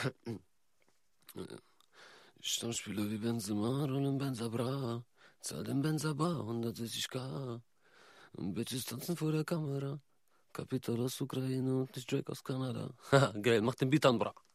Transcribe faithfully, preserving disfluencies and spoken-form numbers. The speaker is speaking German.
Stammspieler wie Benzema, rollen Benza bra. Zahl den Benza bar, hundertsechzig K. Und Bitches tanzen vor der Kamera. Kapital aus Ukraine und nicht Drake aus Kanada. Haha, geil, mach den Beat an, bra.